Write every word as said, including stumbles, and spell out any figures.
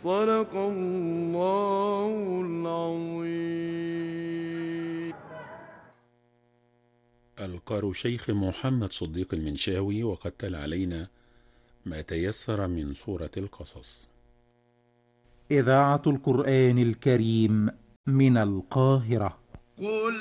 صدق الله العظيم. القار شيخ محمد صديق المنشاوي، وقد تلا علينا ما تيسر من سورة القصص. إذاعة القرآن الكريم من القاهرة. قل